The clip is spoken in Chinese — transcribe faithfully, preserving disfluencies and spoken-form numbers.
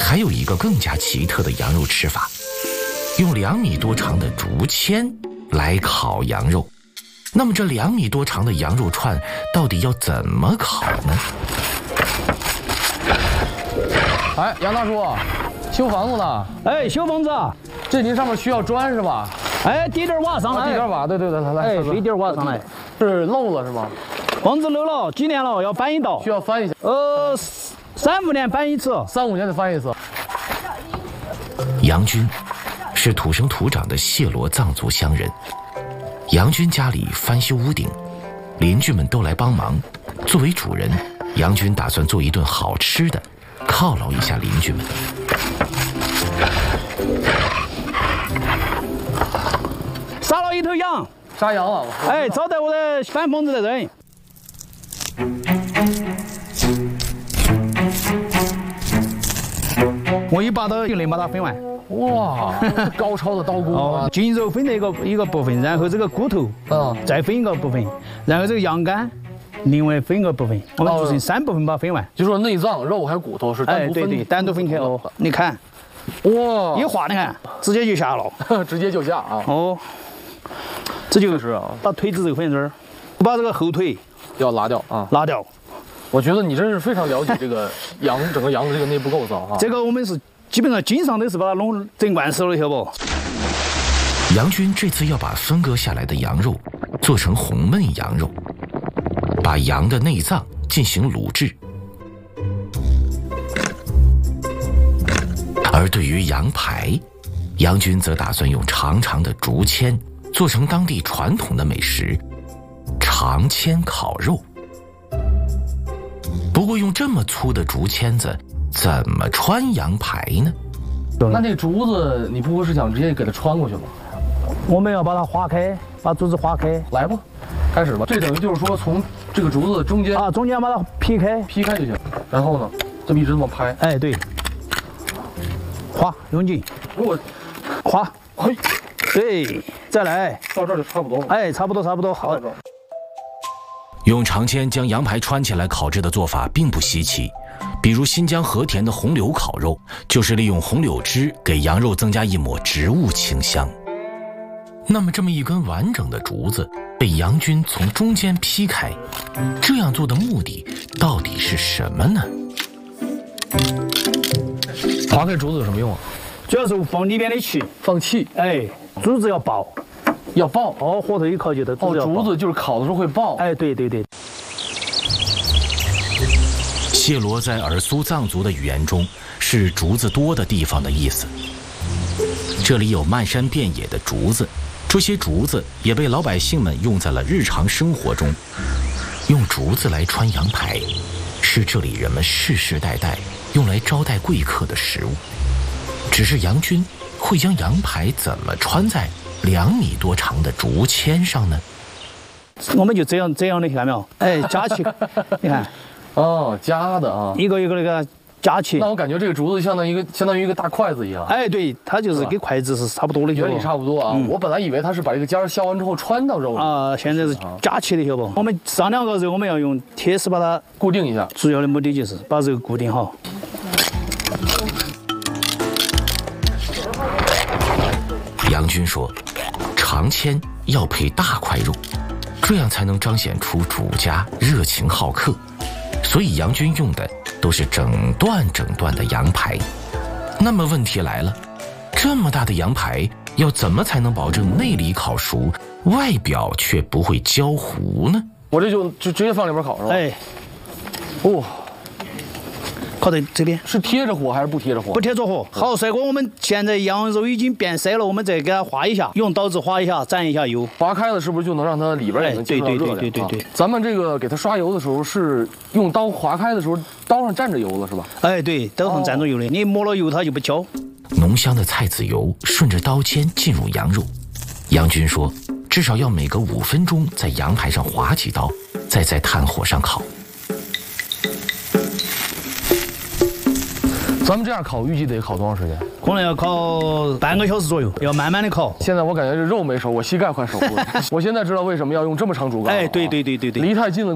还有一个更加奇特的羊肉吃法，用两米多长的竹签来烤羊肉。那么这两米多长的羊肉串到底要怎么烤呢？ 哎，杨大叔，修房子呢？ 哎，修房子， 这您上面需要砖是吧？ 哎，滴点瓦上来。 滴点瓦，对对对，来来。 哎，滴点瓦上来。 是漏了是吗？ 房子漏了，几年了，要翻一道。 需要翻一下。 呃，三五年翻一次。 三五年得翻一次。 杨军是土生土长的谢罗藏族乡人。杨军家里翻修屋顶，邻居们都来帮忙。作为主人，杨军打算做一顿好吃的，犒劳一下邻居们。 杀了一头羊， 杀羊了。 哎，招待我的翻房子的人。我一把刀就能把它分完。 哇，高超的刀工啊！ 筋肉分这个一个部分，然后这个骨头，嗯，再分一个部分，然后这个羊肝，另外分一个部分，我们做成三部分把它分完。 就说内脏、肉还有骨头是单独分， 哎，对对，单独分开哦。你看， 哇， 一划，你看，直接就下了， 直接就下啊！ 哦，这就是啊， 把腿子这个分这儿，把这个后腿要拿掉啊， 拿掉。 我觉得你真是非常了解这个羊整个羊的这个内部构造哈。 这个我们是。基本上经常都是把它弄整罐死了，晓得不？ 杨军这次要把分割下来的羊肉做成红焖羊肉，把羊的内脏进行卤制。而对于羊排，杨军则打算用长长的竹签做成当地传统的美食——长签烤肉。不过用这么粗的竹签子怎么穿羊排呢？ 那那个竹子，你不会是想直接给它穿过去吗？ 我们要把它划开，把竹子划开。 来吧，开始吧。这等于就是说，从这个竹子中间啊，中间把它劈开， 劈开就行。然后呢，这么一直这么拍。 哎，对，划，用劲。 我划，嘿，对，再来。 到这儿就差不多了。 哎，差不多，差不多，好。 用长签将羊排穿起来烤制的做法并不稀奇。比如新疆和田的红柳烤肉，就是利用红柳枝给羊肉增加一抹植物清香。那么这么一根完整的竹子被杨军从中间劈开，这样做的目的到底是什么呢？ 划开竹子有什么用啊？ 主要是放里边的气， 放气。 哎，竹子要爆， 要爆。 哦，火头一烤就得。 哦，竹子就是烤的时候会爆。 哎，对对对。 谢罗在尔苏藏族的语言中是竹子多的地方的意思。这里有漫山遍野的竹子，这些竹子也被老百姓们用在了日常生活中。用竹子来穿羊排，是这里人们世世代代用来招待贵客的食物。只是杨军会将羊排怎么穿在两米多长的竹签上呢？ 我们就这样这样的，看到没有？哎，夹起，你看。 哦，夹的啊， 一个一个那个夹起。 那我感觉这个竹子相当于一个相当于一个大筷子一样。 哎，对，它就是跟筷子是差不多的， 原理差不多啊。嗯、我本来以为它是把这个尖儿削完之后穿到肉里啊，现在是夹起的，晓得不？我们上两个肉，我们要用铁丝把它固定一下。 主要的目的就是把肉固定好。 杨军说，长签要配大块肉。这样才能彰显出主家热情好客，所以杨军用的都是整段整段的羊排。那么问题来了，这么大的羊排要怎么才能保证内里烤熟，外表却不会焦糊呢？ 我这就就直接放里边烤是吧？ 哎， 哦， 烤在这边是贴着火还是不贴着火？ 不贴着火。好，帅哥，我们现在羊肉已经变色了，我们再给它划一下，用刀子划一下，蘸一下油， 划开了是不是就能让它里边也能接触到热量？ 对对对对对对。 咱们这个给它刷油的时候是用刀划开的时候，刀上沾着油了是吧？ 哎，对，刀上沾着油的，你抹了油它就不焦。 浓香的菜籽油顺着刀尖进入羊肉。杨军说，至少要每隔五分钟在羊排上划几刀，再在炭火上烤。 咱们这样烤预计得烤多长时间？ 可能要烤半个小时左右，要慢慢的烤。 现在我感觉这肉没熟，我膝盖快熟了。我现在知道为什么要用这么长竹竿了。 哎，对对对对对， 离太近了。